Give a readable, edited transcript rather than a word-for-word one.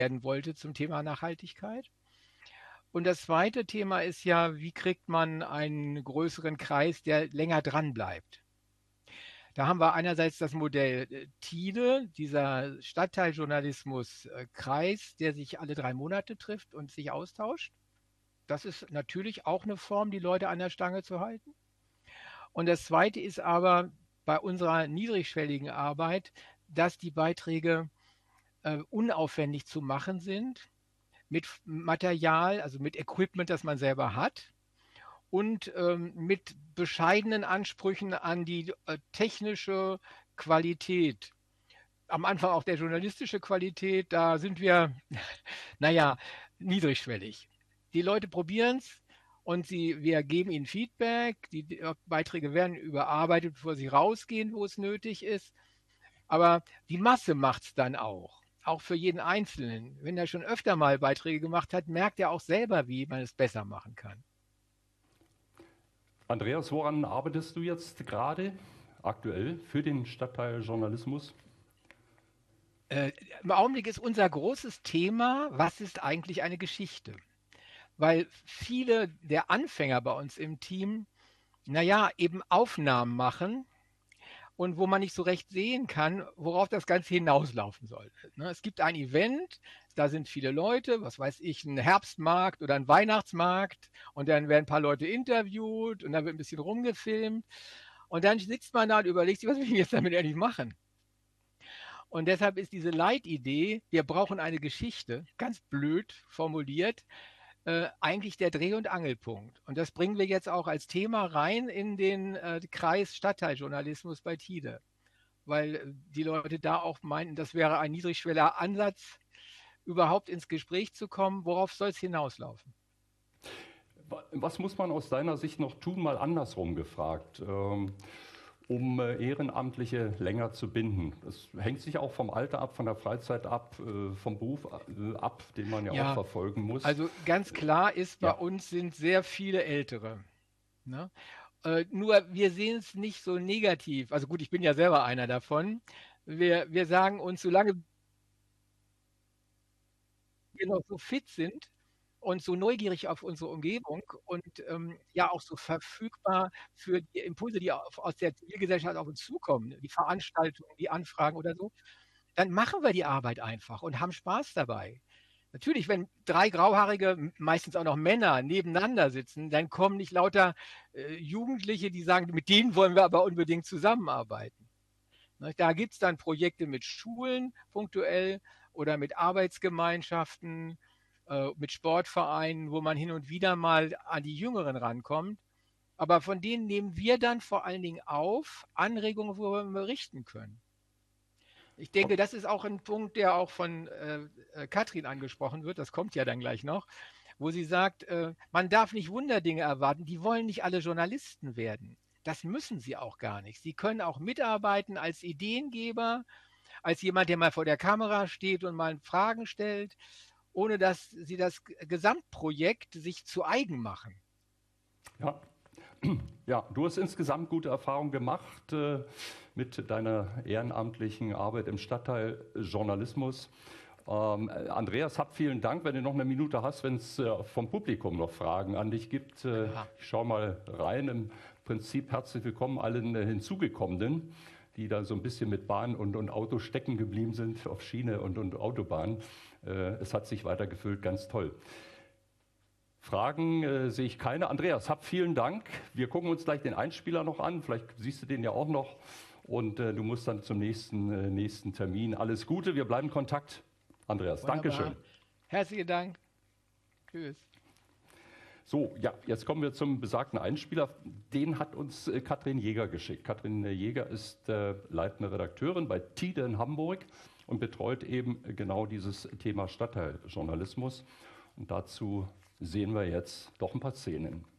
werden wollte zum Thema Nachhaltigkeit. Und das zweite Thema ist ja, wie kriegt man einen größeren Kreis, der länger dran bleibt? Da haben wir einerseits das Modell Tide, dieser Stadtteiljournalismus-Kreis, der sich alle 3 Monate trifft und sich austauscht. Das ist natürlich auch eine Form, die Leute an der Stange zu halten. Und das zweite ist aber bei unserer niedrigschwelligen Arbeit, dass die Beiträge unaufwendig zu machen sind, mit Material, also mit Equipment, das man selber hat und mit bescheidenen Ansprüchen an die technische Qualität. Am Anfang auch der journalistische Qualität, da sind wir, naja, niedrigschwellig. Die Leute probieren es und wir geben ihnen Feedback. Die Beiträge werden überarbeitet, bevor sie rausgehen, wo es nötig ist. Aber die Masse macht es dann auch für jeden Einzelnen. Wenn er schon öfter mal Beiträge gemacht hat, merkt er auch selber, wie man es besser machen kann. Andreas, woran arbeitest du jetzt gerade aktuell für den Stadtteil Journalismus? Im Augenblick ist unser großes Thema, was ist eigentlich eine Geschichte? Weil viele der Anfänger bei uns im Team, naja, eben Aufnahmen machen und wo man nicht so recht sehen kann, worauf das Ganze hinauslaufen soll. Ne, es gibt ein Event, da sind viele Leute, was weiß ich, ein Herbstmarkt oder ein Weihnachtsmarkt und dann werden ein paar Leute interviewt und dann wird ein bisschen rumgefilmt und dann sitzt man da und überlegt sich, was will ich jetzt damit eigentlich machen? Und deshalb ist diese Leitidee, wir brauchen eine Geschichte, ganz blöd formuliert, eigentlich der Dreh- und Angelpunkt. Und das bringen wir jetzt auch als Thema rein in den Kreis Stadtteiljournalismus bei Tide, weil die Leute da auch meinten, das wäre ein niedrigschwelliger Ansatz, überhaupt ins Gespräch zu kommen. Worauf soll es hinauslaufen? Was muss man aus deiner Sicht noch tun, mal andersrum gefragt, um Ehrenamtliche länger zu binden? Das hängt sich auch vom Alter ab, von der Freizeit ab, vom Beruf ab, den man ja auch Ja, verfolgen muss. also ganz klar ist, bei Ja, uns sind sehr viele Ältere. Ne? Nur wir sehen es nicht so negativ. Also gut, ich bin ja selber einer davon. Wir sagen uns, solange wir noch so fit sind und so neugierig auf unsere Umgebung und ja auch so verfügbar für die Impulse, die aus der Zivilgesellschaft auf uns zukommen, die Veranstaltungen, die Anfragen oder so, dann machen wir die Arbeit einfach und haben Spaß dabei. Natürlich, wenn 3 grauhaarige, meistens auch noch Männer nebeneinander sitzen, dann kommen nicht lauter Jugendliche, die sagen, mit denen wollen wir aber unbedingt zusammenarbeiten. Ne, da gibt es dann Projekte mit Schulen punktuell oder mit Arbeitsgemeinschaften, mit Sportvereinen, wo man hin und wieder mal an die Jüngeren rankommt. Aber von denen nehmen wir dann vor allen Dingen auf Anregungen, worüber wir berichten können. Ich denke, das ist auch ein Punkt, der auch von Katrin angesprochen wird. Das kommt ja dann gleich noch, wo sie sagt, man darf nicht Wunderdinge erwarten. Die wollen nicht alle Journalisten werden. Das müssen sie auch gar nicht. Sie können auch mitarbeiten als Ideengeber, als jemand, der mal vor der Kamera steht und mal Fragen stellt, ohne dass sie das Gesamtprojekt sich zu eigen machen. ja. Ja, du hast insgesamt gute Erfahrungen gemacht mit deiner ehrenamtlichen Arbeit im Stadtteil Journalismus. Andreas, hab vielen Dank. Wenn du noch eine Minute hast, wenn es vom Publikum noch Fragen an dich gibt, ich schaue mal rein. Im Prinzip herzlich willkommen allen Hinzugekommenen, die da so ein bisschen mit Bahn und Auto stecken geblieben sind auf Schiene und Autobahn. Es hat sich weiter gefüllt, ganz toll. Fragen sehe ich keine. Andreas, hab vielen Dank. Wir gucken uns gleich den Einspieler noch an. Vielleicht siehst du den ja auch noch. Und du musst dann zum nächsten Termin. Alles Gute, wir bleiben in Kontakt. Andreas, Wunderbar. Dankeschön. Herzlichen Dank. Tschüss. So, ja, jetzt kommen wir zum besagten Einspieler. Den hat uns Katrin Jäger geschickt. Katrin Jäger ist leitende Redakteurin bei Tide in Hamburg und betreut eben genau dieses Thema Stadtteiljournalismus. Und dazu sehen wir jetzt doch ein paar Szenen.